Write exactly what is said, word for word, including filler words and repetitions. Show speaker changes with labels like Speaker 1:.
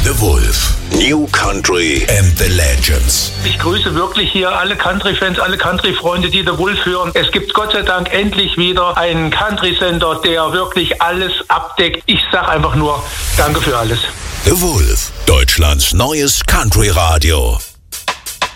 Speaker 1: The Wolf. New Country and the Legends.
Speaker 2: Ich grüße wirklich hier alle Country-Fans, alle Country-Freunde, die The Wolf hören. Es gibt Gott sei Dank endlich wieder einen Country-Sender, der wirklich alles abdeckt. Ich sag einfach nur, danke für alles.
Speaker 1: The Wolf. Deutschlands neues Country-Radio.